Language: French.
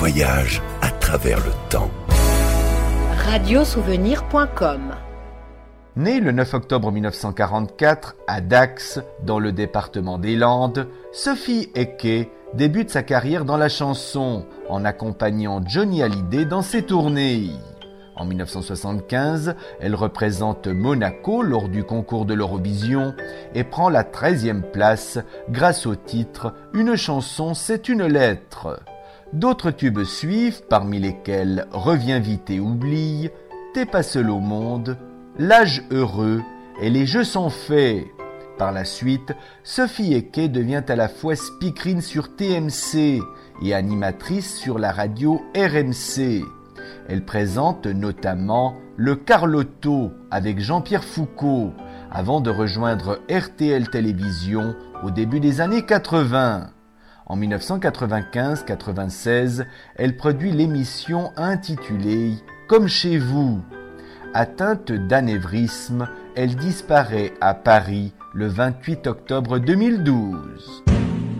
voyage à travers le temps. Radiosouvenir.com. Née le 9 octobre 1944 à Dax, dans le département des Landes, Sophie Eke débute sa carrière dans la chanson en accompagnant Johnny Hallyday dans ses tournées. En 1975, elle représente Monaco lors du concours de l'Eurovision et prend la 13e place grâce au titre « Une chanson, c'est une lettre ». D'autres tubes suivent, parmi lesquels « Reviens vite et oublie »,« T'es pas seul au monde », L'âge heureux et les jeux sont faits. Par la suite, Sophie Eke devient à la fois speakerine sur TMC et animatrice sur la radio RMC. Elle présente notamment le Carlotto avec Jean-Pierre Foucault avant de rejoindre RTL Télévision au début des années 80. En 1995-96, elle produit l'émission intitulée « Comme chez vous ». Atteinte d'anévrisme, elle disparaît à Paris le 28 octobre 2012.